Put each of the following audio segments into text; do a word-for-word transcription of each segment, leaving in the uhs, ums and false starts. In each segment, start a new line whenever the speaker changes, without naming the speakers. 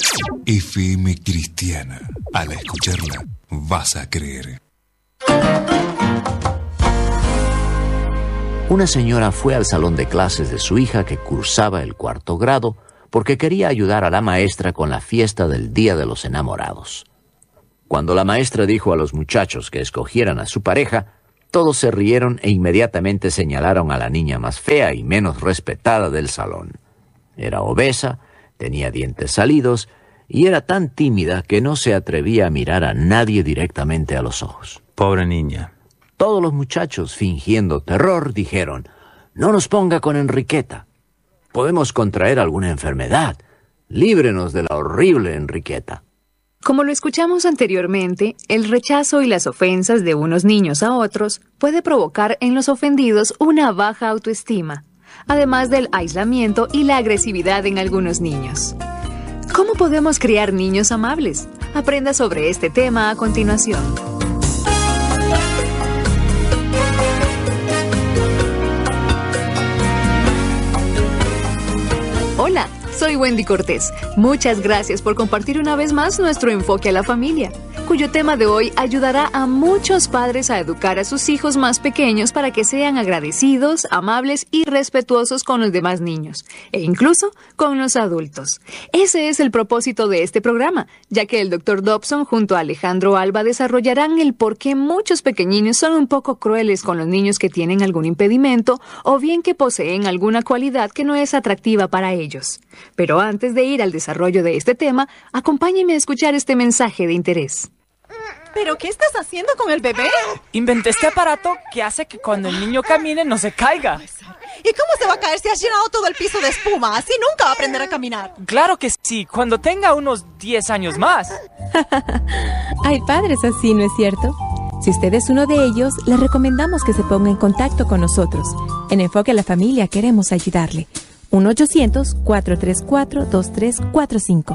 F M Cristiana. Al escucharla, vas a creer.
Una señora fue al salón de clases de su hija que cursaba el cuarto grado porque quería ayudar a la maestra con la fiesta del Día de los Enamorados. Cuando la maestra dijo a los muchachos que escogieran a su pareja, todos se rieron e inmediatamente señalaron a la niña más fea y menos respetada del salón. Era obesa, tenía dientes salidos y era tan tímida que no se atrevía a mirar a nadie directamente a los ojos.
Pobre niña.
Todos los muchachos, fingiendo terror, dijeron: «No nos ponga con Enriqueta. Podemos contraer alguna enfermedad. Líbrenos de la horrible Enriqueta».
Como lo escuchamos anteriormente, el rechazo y las ofensas de unos niños a otros puede provocar en los ofendidos una baja autoestima, además del aislamiento y la agresividad en algunos niños. ¿Cómo podemos criar niños amables? Aprenda sobre este tema a continuación. Hola, soy Wendy Cortés. Muchas gracias por compartir una vez más nuestro enfoque a la familia, cuyo tema de hoy ayudará a muchos padres a educar a sus hijos más pequeños para que sean agradecidos, amables y respetuosos con los demás niños, e incluso con los adultos. Ese es el propósito de este programa, ya que el doctor Dobson junto a Alejandro Alba desarrollarán el por qué muchos pequeñines son un poco crueles con los niños que tienen algún impedimento o bien que poseen alguna cualidad que no es atractiva para ellos. Pero antes de ir al desarrollo de este tema, acompáñenme a escuchar este mensaje de interés.
¿Pero qué estás haciendo con el bebé?
Inventé este aparato que hace que cuando el niño camine no se caiga.
¿Y cómo se va a caer si has llenado todo el piso de espuma? Así nunca va a aprender a caminar.
Claro que sí, cuando tenga unos diez años más.
Hay padres así, ¿no es cierto? Si usted es uno de ellos, le recomendamos que se ponga en contacto con nosotros. En Enfoque a la Familia queremos ayudarle. uno ochocientos, cuatro tres cuatro, dos tres cuatro cinco.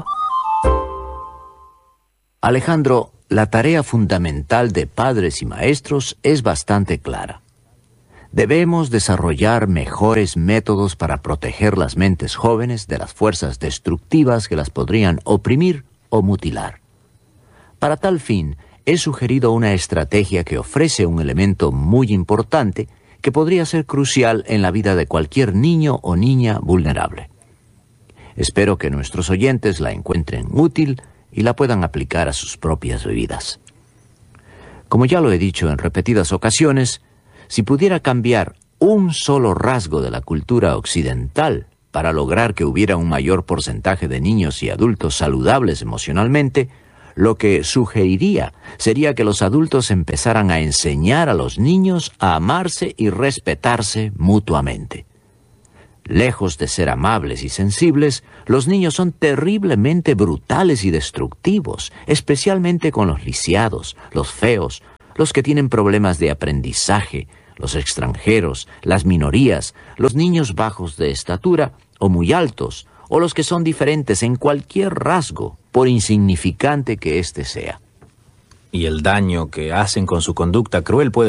Alejandro, la tarea fundamental de padres y maestros es bastante clara. Debemos desarrollar mejores métodos para proteger las mentes jóvenes de las fuerzas destructivas que las podrían oprimir o mutilar. Para tal fin, he sugerido una estrategia que ofrece un elemento muy importante que podría ser crucial en la vida de cualquier niño o niña vulnerable. Espero que nuestros oyentes la encuentren útil y la puedan aplicar a sus propias vidas. Como ya lo he dicho en repetidas ocasiones, si pudiera cambiar un solo rasgo de la cultura occidental para lograr que hubiera un mayor porcentaje de niños y adultos saludables emocionalmente, lo que sugeriría sería que los adultos empezaran a enseñar a los niños a amarse y respetarse mutuamente. Lejos de ser amables y sensibles, los niños son terriblemente brutales y destructivos, especialmente con los lisiados, los feos, los que tienen problemas de aprendizaje, los extranjeros, las minorías, los niños bajos de estatura o muy altos, o los que son diferentes en cualquier rasgo, por insignificante que éste sea.
Y el daño que hacen con su conducta cruel puede